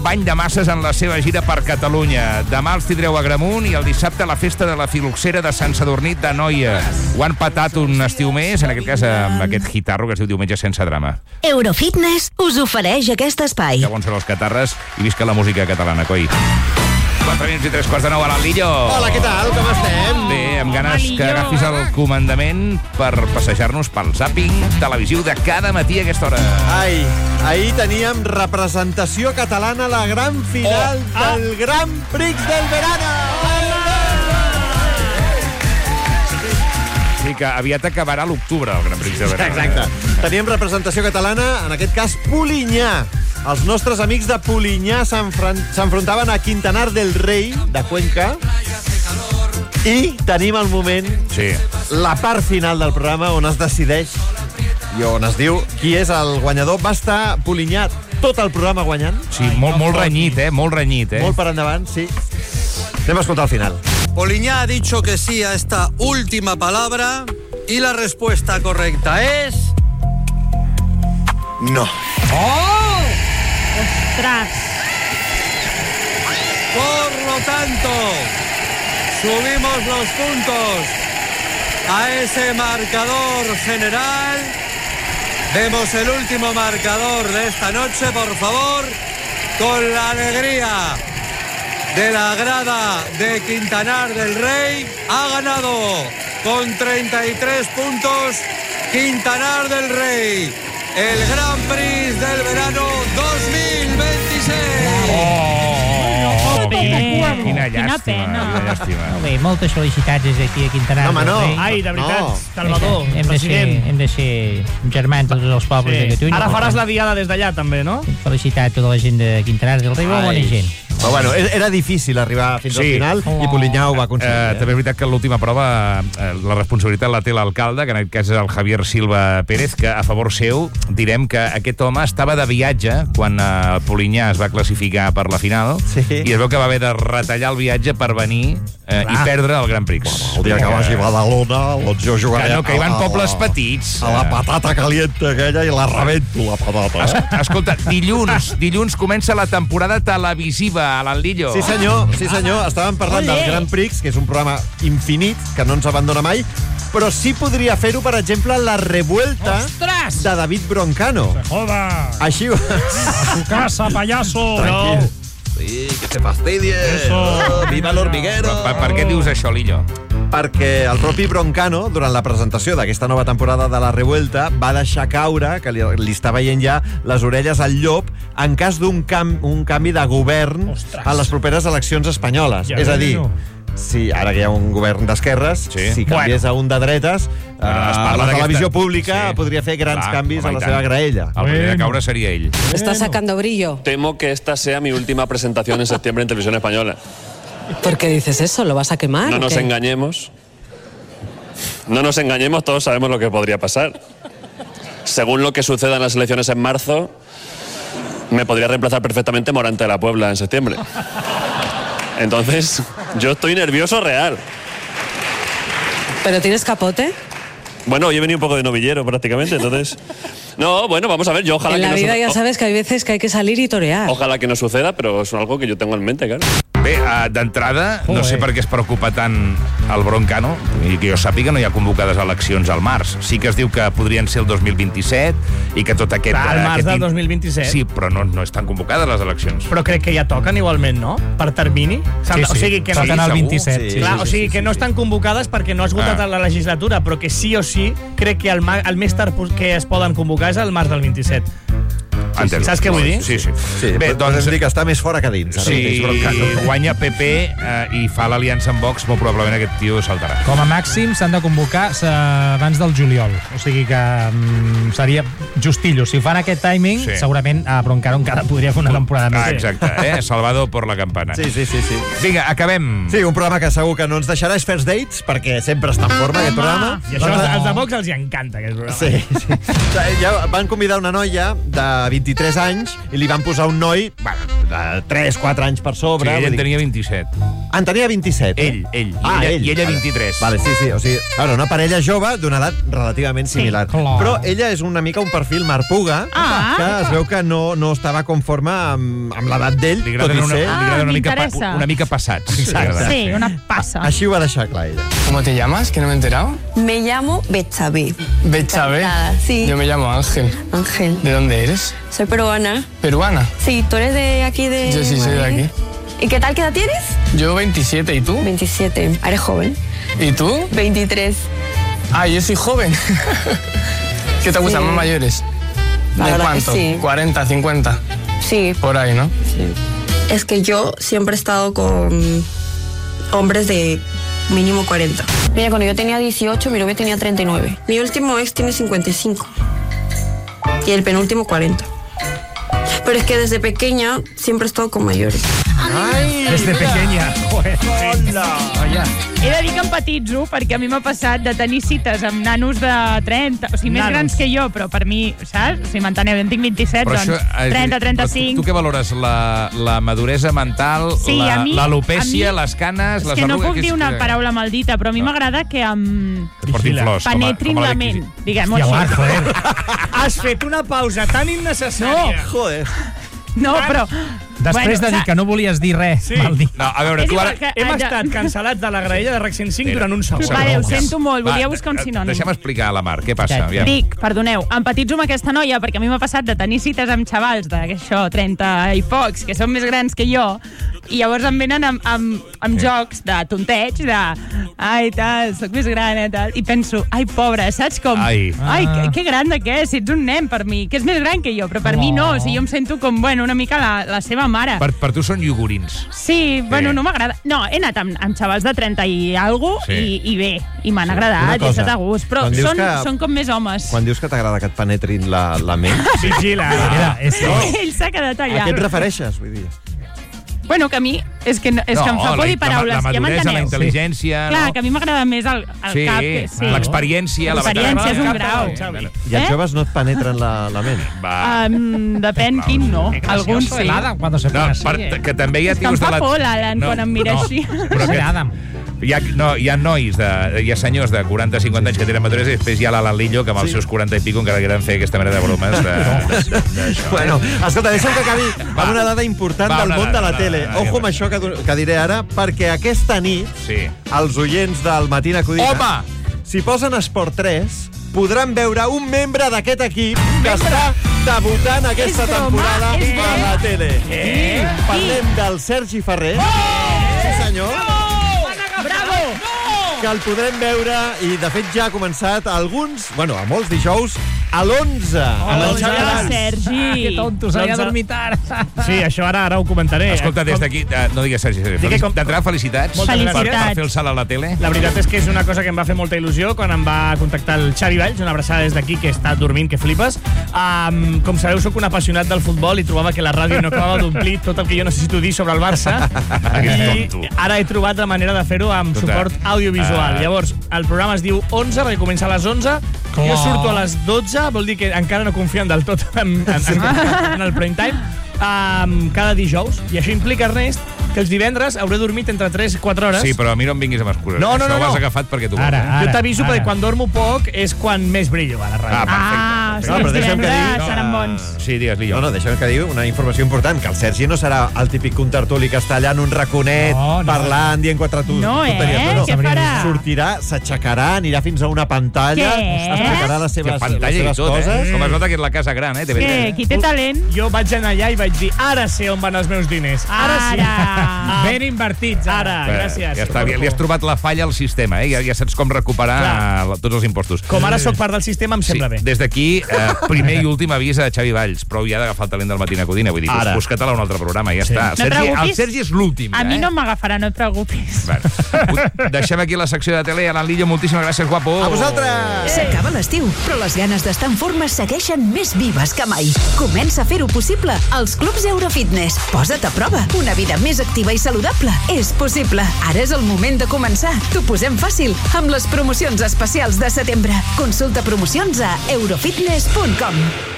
bany de masses en la seva gira per Catalunya. Demà els tindreu a Agramunt i el dissabte a la festa de la Filoxera de Sant Sadurní d'Anoia. Ho han patat un estiu més, en aquest cas amb aquest hitarro que es diu Diumenge sense drama. Eurofitness us ofereix aquest espai. Que bons són els catarres i visca la música catalana, coi. 4 minuts i 3:15 a l'Alillo. Hola, què tal? Com estem? Bé, amb ganes que agafis el comandament per passejar-nos pel zàping televisiu de cada matí a aquesta hora. Ai, ahir teníem representació catalana a la gran final del Gran Prix del Verano. Sí, que aviat acabarà l'octubre, el Gran Prix de Verano. Exacte. Teníem representació catalana, en aquest cas Polinyà. Els nostres amics de Polinyà s'enfrontaven a Quintanar del Rei, de Cuenca, i tenim el moment, la part final del programa, on es decideix i on es diu qui és el guanyador. Va estar Polinyà tot el programa guanyant. Sí, molt renyit, molt renyit. Molt per endavant, sí. Anem a escoltar el final. Polinyà ha dicho que sí a esta última palabra y la respuesta correcta es... No. ¡Oh! ¡Ostras! Por lo tanto, subimos los puntos a ese marcador general. Vemos el último marcador de esta noche, por favor, con la alegría de la grada de Quintanar del Rey. Ha ganado con 33 puntos Quintanar del Rey el Gran Prix del Verano 2026. Quina pena. Molt bé, moltes felicitats des d'aquí a Quintanar. No, home, no. Ai, de veritat, Salvador, president. Hem de ser germans de tots els pobles de Catalunya. Ara faràs la diada des d'allà, també, no? Felicitar a tota la gent de Quintanar del Rei, bona gent. Però bueno, era difícil arribar fins al final i Polinyà ho va aconseguir. També és veritat que l'última prova la responsabilitat la té l'alcalde, que en aquest cas és el Javier Silva Pérez, que a favor seu direm que aquest home estava de viatge quan Polinyà es va classificar per la final i es veu que va haver de retallar el viatge per venir i perdre el Gran Prix. El dia que vagi a Badalona, doncs jo jugaré... Que hi van pobles petits. A la patata caliente aquella i la rebento, la patata. Escolta, dilluns comença la temporada televisiva a l'Aldillo. Sí, senyor. Estàvem parlant del Gran Prix, que és un programa infinit, que no ens abandona mai, però sí podria fer-ho, per exemple, la Revuelta de David Broncano. Joda. Així... A tu casa, payaso. Tranquil. Sí, que se fastidie. Viva l'hormiguero. Per què dius això, Lillo? Perquè el propi Broncano, durant la presentació d'aquesta nova temporada de la Revuelta, va deixar caure, que li està veient ja les orelles al llop, en cas d'un canvi de govern a les properes eleccions espanyoles. És a dir, si ara que hi ha un govern d'esquerres, si canviés a un de dretes, la televisió pública podria fer grans canvis a la seva graella. El primer de caure seria ell. Está sacando brillo. Temo que esta sea mi última presentación en septiembre en Televisión Española. ¿Por qué dices eso? ¿Lo vas a quemar? No nos engañemos. No nos engañemos, todos sabemos lo que podría pasar. Según lo que suceda en las elecciones en marzo, me podría reemplazar perfectamente Morante de la Puebla en septiembre. Entonces, yo estoy nervioso real. ¿Pero tienes capote? Bueno, hoy he venido un poco de novillero prácticamente, entonces... No, bueno, vamos a ver, yo ojalá en que la vida ya sabes que hay veces que hay que salir y torear. Ojalá que no suceda, pero es algo que yo tengo en mente, claro. Bé, d'entrada, no sé per què es preocupa tant el Broncano, i que jo sàpiga no hi ha convocades eleccions al març. Sí que es diu que podrien ser el 2027 i que tot aquest... Al març del 2027. Sí, però no estan convocades les eleccions. Però crec que ja toquen igualment, no? Per termini. O sigui que toquen el 27. Clar, o sigui que no estan convocades perquè no ha esgotat la legislatura, però que sí o sí crec que el més tard que es poden convocar és el març del 27. Saps què vull dir? Sí. Bé, doncs dir que està més fora que dins. Sí, guanya PP i fa l'aliança amb Vox, molt probablement aquest tio saltarà. Com a màxim s'han de convocar abans del juliol. O sigui que seria justillo. Si ho fan aquest timing, segurament a Broncano encara podria fer una temporada més. Exacte, Salvador por la campana. Sí. Vinga, acabem. Sí, un programa que segur que no ens deixarà és First Dates, perquè sempre està en forma aquest programa. I això als de Vox els encanta, aquest programa. Sí. Ja van convidar una noia de 23 anys i li van posar un noi de 3-4 anys per sobre. Sí, ell en tenia 27. En tenia 27. Ell. I ella 23. Vale, sí. O sigui, una parella jove d'una edat relativament similar. Però ella és una mica un perfil marpuga, que es veu que no estava conforme amb l'edat d'ell, tot i ser... Li agrada una mica passats. Sí, una passa. Així ho va deixar clar ella. ¿Cómo te llamas? Que no me he enterado. Me llamo Betsabe. ¿Betsabe? Sí. Yo me llamo Ángel. Ángel. ¿De dónde eres? Soy peruana. ¿Peruana? Sí, ¿tú eres de aquí de...? Yo sí soy de aquí. ¿Y qué tal, qué edad tienes? Yo 27, ¿y tú? 27. ¿Eres joven? ¿Y tú? 23. Ah, yo soy joven. ¿Qué te gustan más mayores? ¿De cuánto? Sí. 40, 50. Sí. Por ahí, ¿no? Sí. Es que yo siempre he estado con hombres de mínimo 40. Mira, cuando yo tenía 18, mi novio tenía 39. Mi último ex tiene 55. Y el penúltimo 40. Pero es que desde pequeña siempre he estado con mayores. Ai, desde pequeña. He de dir que empatitzo, perquè a mi m'ha passat de tenir cites amb nanos de 30, o sigui, més grans que jo, però per mi, saps? O sigui, m'enteneu, tinc 27, doncs 30, 35... Tu què valores? La maduresa mental, l'alopècia, les canes, les arrugues... És que no puc dir una paraula maldita, però a mi m'agrada que em penetrin la ment, diguem-ho així. Has fet una pausa tan innecessària. No, joder. No, però... Després de dir que no volies dir res, mal dir. No, a veure, tu ara... Hem estat cancel·lats de la graella de RAC 105 durant un segon. Vale, ho sento molt, volia buscar un sinònim. Deixa'm explicar a la Mar, què passa? Dic, perdoneu, empatitzo amb aquesta noia perquè a mi m'ha passat de tenir cites amb xavals d'això, 30 i pocs, que són més grans que jo, i llavors em venen amb jocs de tonteig, de ai, tal, soc més gran, tal, i penso, ai, pobre, saps com? Ai, que gran de què? Si ets un nen per mi, que és més gran que jo, però per mi no, o sigui, jo em sento com, bueno, una mica la seva mare. Per tu són iogurins. Sí, bueno, no m'agrada. No, he anat amb xavals de 30 i alguna cosa, i bé, i m'han agradat, i he estat a gust, però són com més homes. Quan dius que t'agrada que et penetrin la ment... Vigila. Ell s'ha quedat allà. A què et refereixes, vull dir? Bueno, que a mi és que em fa por dir paraules. La maduresa, la intel·ligència... Clar, que a mi m'agrada més el cap. Sí, l'experiència. L'experiència és un grau. I els joves no et penetren la ment? Depèn quin, no. Alguns sí. Que també hi ha tios de la... Em fa por l'Alan quan em mira així. Però hi ha nois, hi ha senyors de 40-50 anys que tenen maduresa i després hi ha l'Alan Lillo que amb els seus 40 i pico encara queden fer aquesta mena de bromes. Bueno, escolta, deixa'm que acabi amb una dada important del món de la tele. Ojo amb això que diré ara, perquè aquesta nit els oients del Matina Codina, si posen Esport 3, podran veure un membre d'aquest equip que està debutant aquesta temporada a la tele. Parlem del Sergi Ferrer. Sí, senyor. Que el podrem veure i, de fet, ja ha començat a molts dijous, a l'11. Amb el Sergi. Que tonto, s'havia dormit ara. Sí, això ara ho comentaré. Escolta, des d'aquí, no digues Sergi, d'entrada felicitats per fer el salt a la tele. La veritat és que és una cosa que em va fer molta il·lusió quan em va contactar el Xavi Valls, una abraçada des d'aquí, que està dormint, que flipes. Com sabeu, sóc un apassionat del futbol i trobava que la ràdio no acabava d'omplir tot el que jo necessito dir sobre el Barça. I ara he trobat la manera de fer-ho amb suport audiovisual. Llavors, el programa es diu 11, perquè comença a les 11. Jo surto a les 12, vol dir que encara no confien del tot en el prime time. Cada dijous, i això implica, Ernest, que els divendres hauré dormit entre 3 i 4 hores. Sí, però a mi no em vinguis amb excuses. No. Això ho has agafat perquè tu vols. Jo t'aviso perquè quan dormo poc és quan més brillo a la ràdio. Perfecte. Els divendres seran bons. Sí, digues-li jo. No, deixa'm que digui una informació important, que el Sergi no serà el típic contertuli que està allà en un raconet, parlant, dient quatre tonteries. Què farà? Sortirà, s'aixecarà, anirà fins a una pantalla, explicarà les seves coses. Com es nota que és la casa gran, Què? Qui té talent? Jo vaig anar allà i vaig dir, ara sé on van els meus diners. Ara sí. Ben invertits. Ara, gràcies. Ja està, li has trobat la falla al sistema, ja saps com recuperar tots els impostos. Com ara sóc part del sistema, em sembla bé. Des d'aquí, primer i últim avís a Xavi Valls, però ja ha d'agafar el talent del Matina Codina, vull dir, busca-te-la un altre programa, ja està. El Sergi és l'últim. A mi no m'agafarà, no et preocupis. Deixem aquí la secció de tele. Alan Lillo, moltíssimes gràcies, guapo. A vosaltres! S'acaba l'estiu, però les ganes d'estar en forma segueixen més vives que mai. Comença a fer-ho possible als clubs Eurofitness. Posa't a prova. Una vida més activa i saludable és possible. Ara és el moment de començar. T'ho posem fàcil amb les promocions especials de setembre. Consulta promocions a eurofitness.com.